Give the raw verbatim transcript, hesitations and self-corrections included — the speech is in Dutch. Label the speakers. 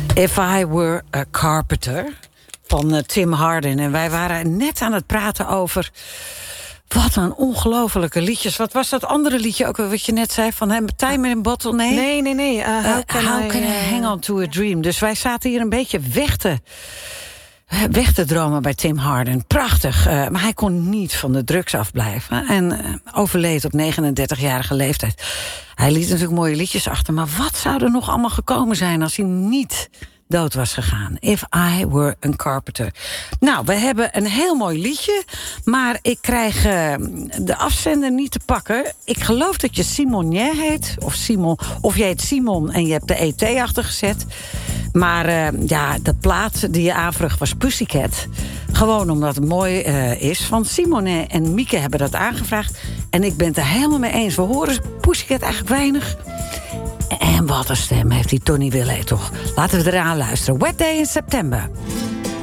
Speaker 1: If I Were a Carpenter van uh, Tim Hardin. En wij waren net aan het praten over... Wat een ongelofelijke liedjes. Wat was dat andere liedje ook wat je net zei? Van hem, Time in a Bottle? Nee,
Speaker 2: nee, nee. nee. Uh, how
Speaker 1: uh,
Speaker 2: can,
Speaker 1: how
Speaker 2: I,
Speaker 1: can I
Speaker 2: uh...
Speaker 1: hang on to a dream? Dus wij zaten hier een beetje weg te, weg te dromen bij Tim Hardin. Prachtig. Uh, maar hij kon niet van de drugs afblijven. En uh, overleed op negenendertigjarige leeftijd. Hij liet natuurlijk mooie liedjes achter. Maar wat zou er nog allemaal gekomen zijn als hij niet... dood was gegaan. If I Were a Carpenter. Nou, we hebben een heel mooi liedje... maar ik krijg uh, de afzender niet te pakken. Ik geloof dat je Simonier heet. Of Simon. Of jij heet Simon en je hebt de E T achter gezet. Maar uh, ja, de plaat die je aanvroeg was Pussycat. Gewoon omdat het mooi uh, is. Want Simone en Mieke hebben dat aangevraagd. En ik ben het er helemaal mee eens. We horen Pussycat eigenlijk weinig... En wat een stem heeft die Tony Willet toch. Laten we eraan luisteren. Wet Day in September.